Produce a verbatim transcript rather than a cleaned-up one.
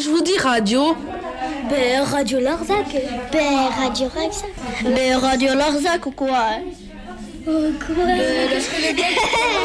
si je vous dis radio? Ben, Radio Larzac. Ben, Radio Larzac. Ben, Radio Larzac ou quoi? Oh, quoi? Parce que les gars...